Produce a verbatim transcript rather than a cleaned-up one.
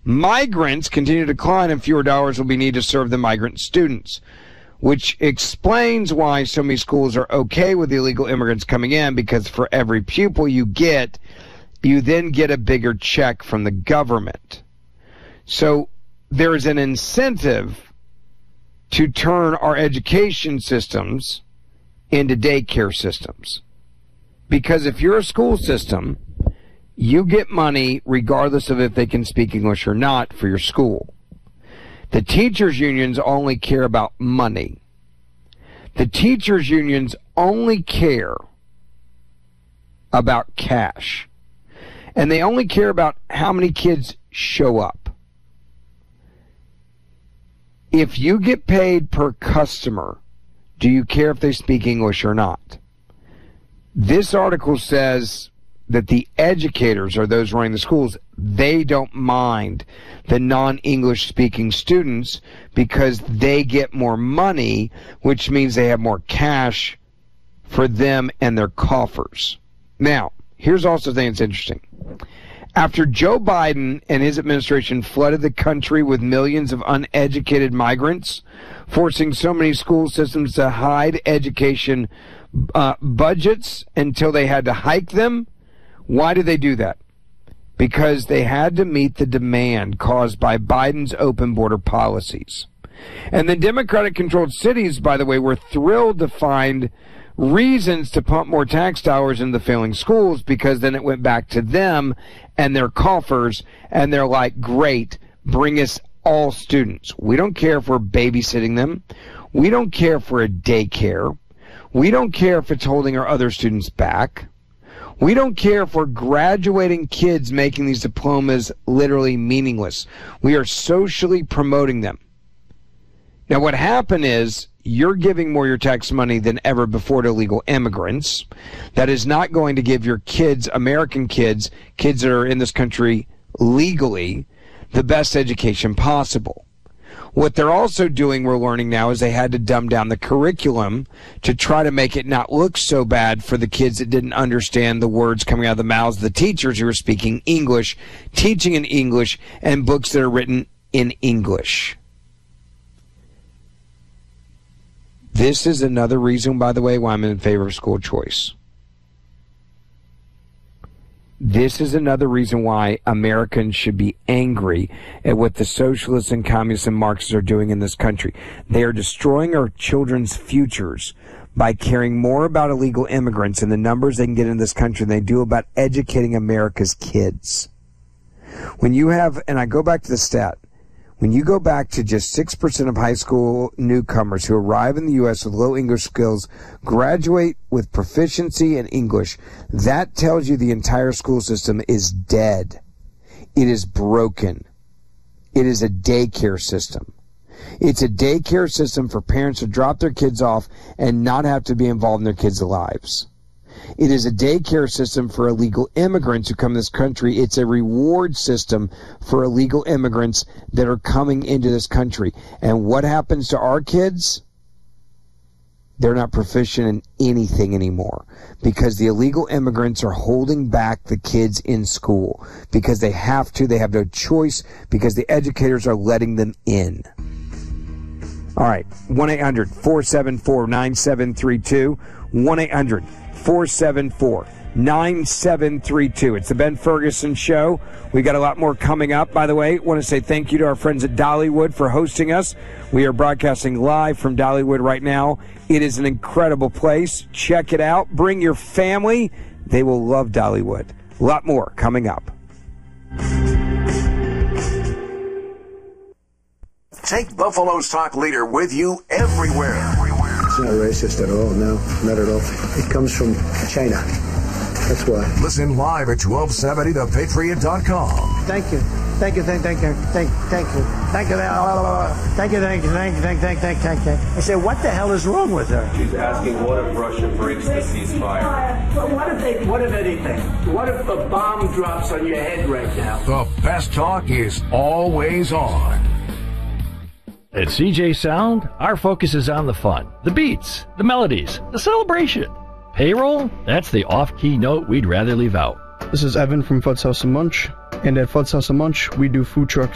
Migrants continue to decline and fewer dollars will be needed to serve the migrant students, which explains why so many schools are okay with illegal immigrants coming in, because for every pupil you get, you then get a bigger check from the government. So there is an incentive to turn our education systems into daycare systems. Because if you're a school system, you get money regardless of if they can speak English or not for your school. The teachers' unions only care about money. The teachers' unions only care about cash. And they only care about how many kids show up. If you get paid per customer, do you care if they speak English or not? This article says that the educators, or those running the schools, they don't mind the non-English speaking students because they get more money, which means they have more cash for them and their coffers. Now, here's also something that's interesting. After Joe Biden and his administration flooded the country with millions of uneducated migrants, forcing so many school systems to hide education uh, budgets until they had to hike them, why did they do that? Because they had to meet the demand caused by Biden's open border policies. And the Democratic-controlled cities, by the way, were thrilled to find reasons to pump more tax dollars into the failing schools, because then it went back to them and their coffers, and they're like, great, bring us all students. We don't care if we're babysitting them. We don't care if we're a daycare. We don't care if it's holding our other students back. We don't care if we're graduating kids making these diplomas literally meaningless. We are socially promoting them. Now, what happened is you're giving more your tax money than ever before to illegal immigrants. That is not going to give your kids, American kids, kids that are in this country legally, the best education possible. What they're also doing, we're learning now, is they had to dumb down the curriculum to try to make it not look so bad for the kids that didn't understand the words coming out of the mouths of the teachers who were speaking English, teaching in English, and books that are written in English. This is another reason, by the way, why I'm in favor of school choice. This is another reason why Americans should be angry at what the socialists and communists and Marxists are doing in this country. They are destroying our children's futures by caring more about illegal immigrants and the numbers they can get in this country than they do about educating America's kids. When you have, and I go back to the stat, when you go back to just six percent of high school newcomers who arrive in the U S with low English skills graduate with proficiency in English, that tells you the entire school system is dead. It is broken. It is a daycare system. It's a daycare system for parents to drop their kids off and not have to be involved in their kids' lives. It is a daycare system for illegal immigrants who come to this country. It's a reward system for illegal immigrants that are coming into this country. And what happens to our kids? They're not proficient in anything anymore because the illegal immigrants are holding back the kids in school because they have to. They have no choice because the educators are letting them in. All right, one eight hundred four seven four nine seven three two, one eight hundred four seven four nine seven three two. It's the Ben Ferguson Show. We got a lot more coming up. By the way, want to say thank you to our friends at Dollywood for hosting us. We are broadcasting live from Dollywood right now. It is an incredible place. Check it out. Bring your family. They will love Dollywood. A lot more coming up. Take Buffalo's talk leader with you everywhere. It's not racist at all, no, not at all. It comes from China. That's why. Listen live at twelve seventy the patriot dot com. Thank you. Thank you, thank, thank you, thank, thank you. Thank you, thank you, thank you, thank you, thank, thank, thank, thank, thank. I said, what the hell is wrong with her? She's asking, what if Russia breaks the ceasefire? But what if they, what if anything? What if a bomb drops on your head right now? The best talk is always on. At C J Sound, our focus is on the fun, the beats, the melodies, the celebration. Payroll, that's the off-key note we'd rather leave out. This is Evan from Fud's House and Munch, and at Fud's House and Munch, we do food trucks